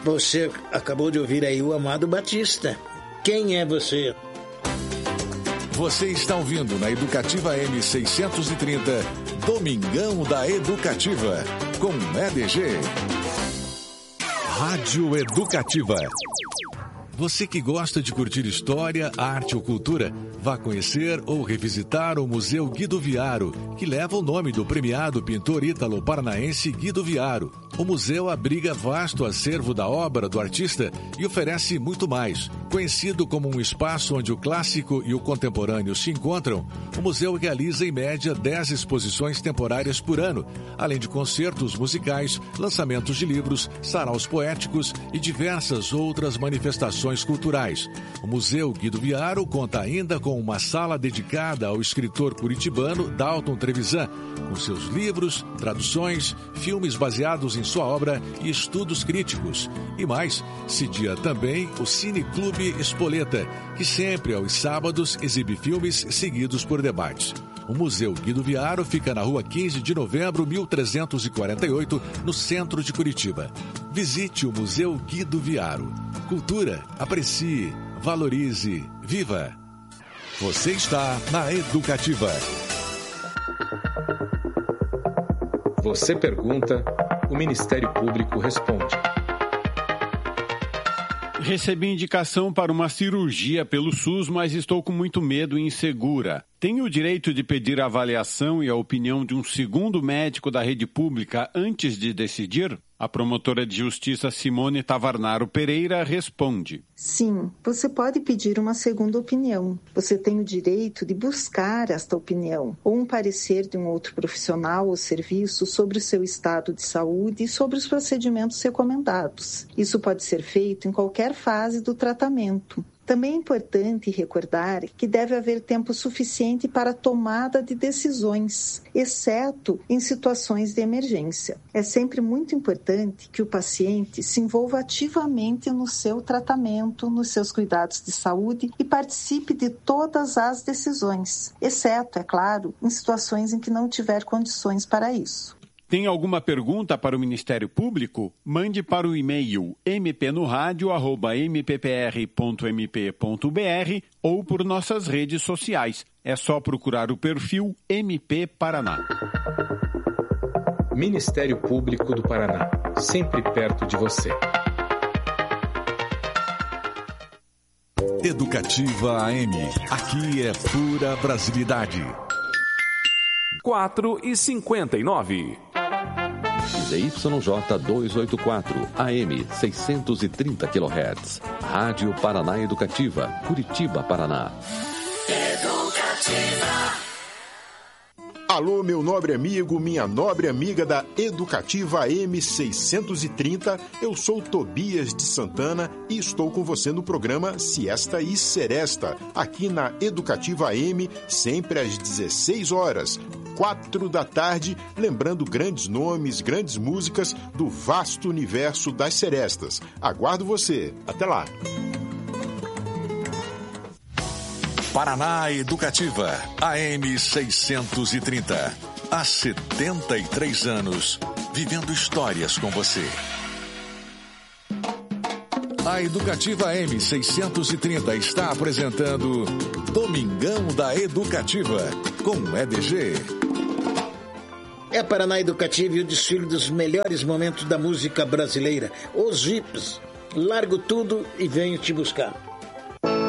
Você acabou de ouvir aí o Amado Batista. Quem é você? Você está ouvindo na Educativa M630, Domingão da Educativa, com EDG. Rádio Educativa. Você que gosta de curtir história, arte ou cultura, vá conhecer ou revisitar o Museu Guido Viaro, que leva o nome do premiado pintor ítalo-paranaense Guido Viaro. O museu abriga vasto acervo da obra do artista e oferece muito mais. Conhecido como um espaço onde o clássico e o contemporâneo se encontram, o museu realiza em média 10 exposições temporárias por ano, além de concertos musicais, lançamentos de livros, saraus poéticos e diversas outras manifestações culturais. O Museu Guido Viaro conta ainda com uma sala dedicada ao escritor curitibano Dalton Trevisan, com seus livros, traduções, filmes baseados em sua obra e estudos críticos. E mais, cedia também o Cine Clube Espoleta, que sempre aos sábados exibe filmes seguidos por debates. O Museu Guido Viaro fica na rua 15 de novembro, 1348, no centro de Curitiba. Visite o Museu Guido Viaro. Cultura, aprecie, valorize, viva! Você está na Educativa. Você pergunta, o Ministério Público responde. Recebi indicação para uma cirurgia pelo SUS, mas estou com muito medo e insegura. Tenho o direito de pedir a avaliação e a opinião de um segundo médico da rede pública antes de decidir? A promotora de justiça Simone Tavarnaro Pereira responde. Sim, você pode pedir uma segunda opinião. Você tem o direito de buscar esta opinião ou um parecer de um outro profissional ou serviço sobre o seu estado de saúde e sobre os procedimentos recomendados. Isso pode ser feito em qualquer fase do tratamento. Também é importante recordar que deve haver tempo suficiente para a tomada de decisões, exceto em situações de emergência. É sempre muito importante que o paciente se envolva ativamente no seu tratamento, nos seus cuidados de saúde e participe de todas as decisões, exceto, é claro, em situações em que não tiver condições para isso. Tem alguma pergunta para o Ministério Público? Mande para o e-mail mpnoradio@mppr.mp.br ou por nossas redes sociais. É só procurar o perfil MP Paraná. Ministério Público do Paraná, sempre perto de você. Educativa AM. Aqui é pura brasilidade. 4h59. ZYJ 284, AM 630 kHz. Rádio Paraná Educativa, Curitiba, Paraná. Educativa. Alô, meu nobre amigo, minha nobre amiga da Educativa M630, eu sou Tobias de Santana e estou com você no programa Siesta e Seresta, aqui na Educativa M, sempre às 16 horas, 4 da tarde, lembrando grandes nomes, grandes músicas do vasto universo das serestas. Aguardo você. Até lá. Paraná Educativa, AM 630. Há 73 anos, vivendo histórias com você. A Educativa M 630 está apresentando Domingão da Educativa, com EDG. É Paraná Educativa e o desfile dos melhores momentos da música brasileira. Os VIPs. Largo tudo e venho te buscar.